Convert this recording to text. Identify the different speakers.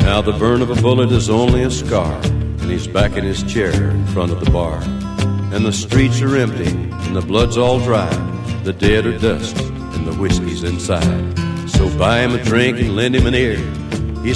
Speaker 1: Now the burn of a bullet is only a scar, and he's back in his chair in front of the bar. And the streets are empty, and the blood's all dry. The dead are dust, and the whiskey's inside. So buy him a drink and lend him an ear.